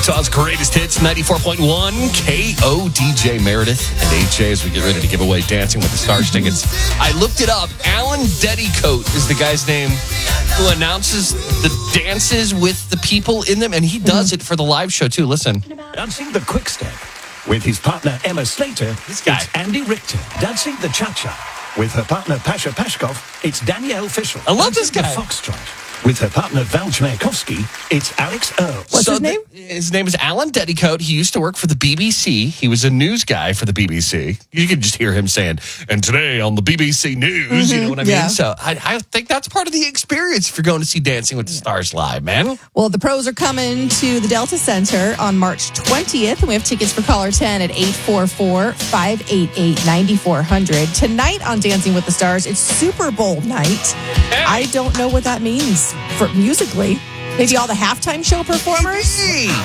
Utah's greatest hits, 94.1 KO. DJ Meredith and AJ as we get ready to give away Dancing with the Stars tickets. I looked it up. Alan Dedicoat is the guy's name who announces the dances with the people in them, and he does it for the live show too. Listen. Dancing the quick step with his partner Emma Slater, This guy. it's Andy Richter. Dancing the cha-cha with her partner Pasha Pashkov, it's Danielle Fisher. I love this Dancing guy. the foxtrot with her partner Val Chmerkovsky, it's Alex Earl. What's his name? His name is Alan Dedicoat. He used to work for the BBC. He was a news guy for the BBC. You can just hear him saying, and today on the BBC News, you know what I mean? yeah. So I think that's part of the experience if you're going to see Dancing with the Stars live, man. Well, the pros are coming to the Delta Center on March 20th, and we have tickets for caller 10 at 844-588-9400. Tonight on Dancing with the Stars, it's Super Bowl night. I don't know what that means for musically. Maybe all the halftime show performers? Hey.